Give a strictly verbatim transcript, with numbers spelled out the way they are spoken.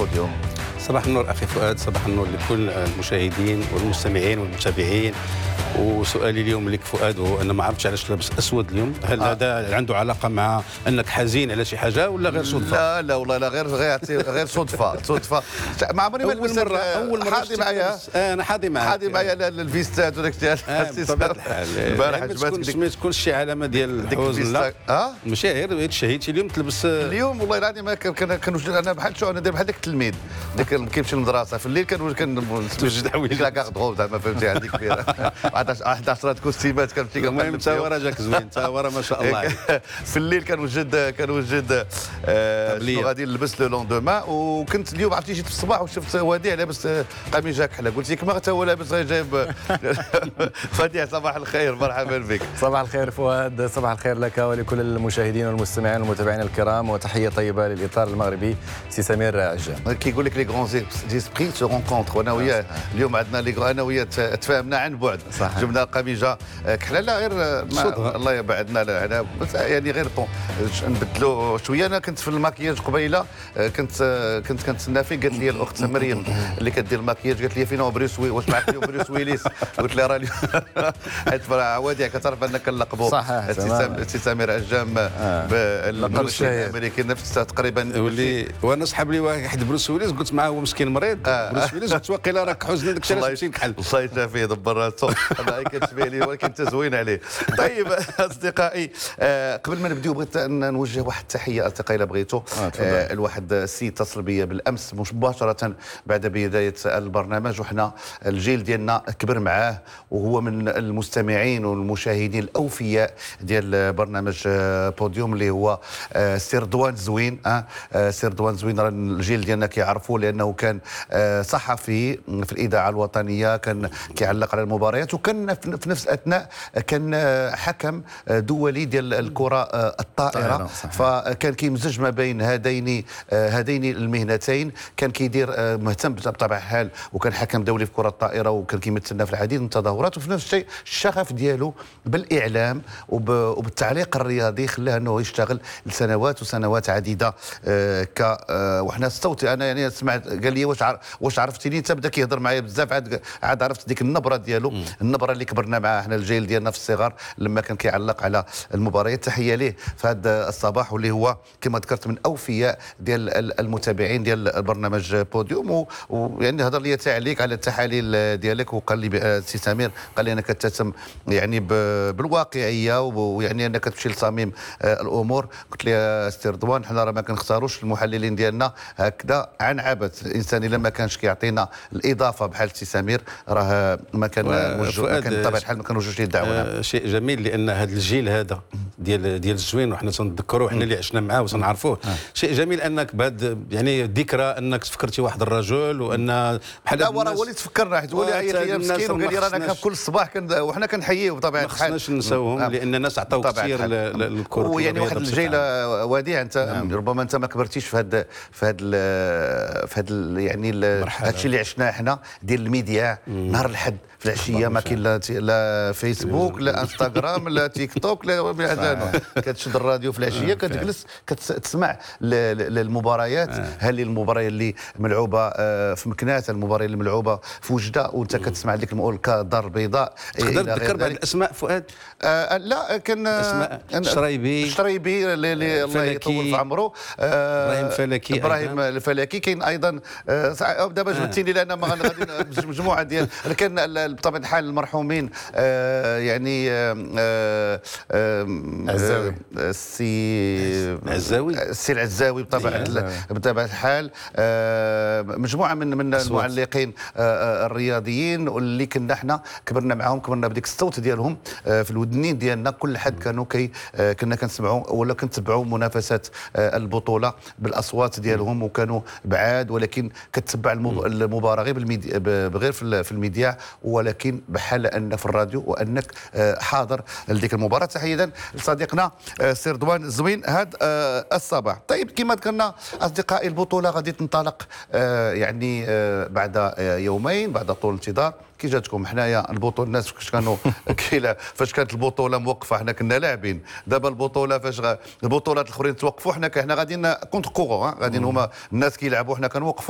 بوديوم. صباح النور اخي فؤاد، صباح النور لكل المشاهدين والمستمعين والمتابعين. وسؤالي اليوم لك فؤاد هو انا ما عرفتش علاش لابس اسود اليوم، هل آه. هذا عنده علاقه مع انك حزين على شي حاجه ولا غير صدفه؟ لا لا والله لا، غير غير غير صدفه صدفه. ما عمري ما اول مره اول مره حاضي معايا آه انا حاضي معاك حاضي معايا الفيستات وداك الشيء. بطبيعه الحال البارح عجبتك ما تكونش شي علامه ديال الحزن. لا اه المشاهير تشهيتي اليوم تلبس اليوم والله العظيم ما كان كان انا بحال شو انا داير بحال داك التلميذ داك اللي كيمشي للمدرسه في الليل كان كنوجد حوايج لا كاغدغو زعما فهمتي هذه كبيره واحد عشرة كوستيمات كنمشي المهم انت ورا جاك زوين، انت ورا ما شاء الله. في الليل كنوجد كنوجد شنو غادي نلبس لو لوندومان. وكنت اليوم عرفتي جيت في الصباح وشفت وديع لابس قميجه كحله، قلت لك ما حتى هو لابس غير جايب. وديع صباح الخير، مرحبا بك. صباح الخير فؤاد، صباح الخير لك ولكل المشاهدين والمستمعين والمتابعين الكرام، وتحيه طيبه للاطار المغربي سي سمير عجام. كيقول لك لي غون زيسبري سو رونكونتر، وانا وياه اليوم عندنا لي انا وياه تفاهمنا عن بعد. جبنا قميجه كحله لا غير الله يبعدنا لا يعني غير طون نبدلوا شويه. انا كنت في الماكياج قبيله، كنت كنت كنتسنى فيه، قالت لي الاخت مريم اللي كدير الماكياج قالت لي فين هو بريس وي واش معك اليوم بريس ويليس؟ قلت لها راه حيت عوادي كتعرف انك كنلقبوا السي سمير عجام بالممثل الامريكي نفس تقريبا ولي وانا صحاب لي واحد بروس ويليس قلت معاه هو مسكين مريض بروس ويليس قلت واقيلا راك حزن داك الشيء علاش تمشي كحل. الله يشافيه دبر راسو انا كتشبه لي ولكن تزوين عليه. طيب اصدقائي قبل ما نبداو بغيت نوجه واحد التحيه اصدقائي الا بغيتوا. آه الواحد السيد اتصل بي بالامس مباشره بعد بدايه البرنامج، وحنا الجيل ديالنا كبر معاه، وهو من المستمعين والمشاهدين الاوفياء ديال برنامج بوديوم اللي هو سي رضوان زوين. اه سي رضوان زوين راه الجيل ديالنا كيعرفوه لانه كان صحفي في الاذاعه الوطنيه، كان كيعلق على المباريات، وكان في نفس الاثناء كان حكم دولي ديال الكره الطائره. فكان كيمزج ما بين هذين هذين المهنتين، كان كيدير مهتم بطبيعه الحال، وكان حكم دولي في كره الطائره، وكان كيمثلنا في العديد من التظاهرات، وفي نفس الشيء الشغف ديالو بالاعلام وبالتعليق الرياضي خلاه انه يشتغل لسنوات وسنوات عديده. ك وحنا الصوت انا يعني سمعت قال لي واش واش عرفتيني انت، بدا كيهضر معايا بزاف، عاد عاد عرفت ديك النبره ديالو، النبره اللي كبرنا معها احنا الجيل ديالنا في الصغر لما كان كيعلق على المباريات. تحيه ليه في هذا الصباح، واللي هو كما ذكرت من اوفياء ديال المتابعين ديال البرنامج بوديوم. ويعني هضر لي تعليق على التحاليل ديالك، وقال لي سي سمير قال لي انك تتسم يعني بالواقعيه، ويعني انك تمشي لصميم الامور. قلت له يا سي رضوان حنا راه ما كنختاروش المحللين ديالنا هكذا عن عبث، الانسان الا ما كانش كيعطينا الاضافه بحال سي سمير راه ما كان وجه ما كان بطبيعه الحال ما كانوش يدعونا. شيء جميل لان هذا الجيل هذا ديال ديال الزوين وحنا تنذكروه حنا اللي عشنا معاه وتنعرفوه. شيء جميل انك بهذا يعني الذكرى انك تفكرتي واحد الرجل، وان بحال لا وراه هو اللي تفكرنا، حيت هو اللي عيط لي مسكين وقال لي رانا كل صباح كن وحنا كنحييه بطبيعه الحال. ما خصناش نساوهم لان الناس عطاو كثير للكره. ويعني واحد الجيل وديع انت نعم. ربما انت ما كبرتيش في هذا في هذا في هذا يعني هذا الشيء اللي عشناه حنا ديال الميديا. نهار الحد في العشيه ما كاين لا لا فيسبوك لا انستغرام لا تيك توك لا كتشد الراديو في العشيه كتجلس كتسمع للمباريات. هل المباراه اللي ملعوبه في مكناس، المباراه اللي ملعوبه في وجده، وانت كتسمع ديك الدار البيضاء. تقدر تذكر بعض الاسماء فؤاد؟ آه لا كان اسماء الشريبي الشريبي اللي الله يطول في عمره، ابراهيم الفلكي ابراهيم الفلكي كاين ايضا. آه دابا جبتيني لان ما غادي مجموعه ديال كان بطبيعه الحال المرحومين. آه يعني آه آه عزاوي السي عزاوي السي العزاوي بطبيعه بطبيعه الحال. آه مجموعه من من المعلقين آه الرياضيين اللي كنا احنا كبرنا معاهم، كبرنا بديك الصوت ديالهم آه في الودنين ديالنا. كل حد كانوا كي آه كنا كنسمعوا ولا كنتبعوا منافسات آه البطوله بالاصوات ديالهم، وكانوا بعاد ولكن كتتبع المباراه غير بالميديا بغير في الميديا، ولكن بحال ان في الراديو وانك حاضر لديك المباراه. تحيه لصديقنا سي رضوان الزوين هذا الصباح. طيب كما ذكرنا اصدقائي البطوله غادي تنطلق يعني بعد يومين بعد طول انتظار. كي جاتكم حنايا البطوله الناس فاش كانوا فاش كانت البطوله موقفه حنا كنا لاعبين، دابا البطوله فاش البطولات الاخرين توقفوا حنا حنا غاديين كونتر كورون، غاديين هما الناس كيلعبوا حنا كنوقفوا.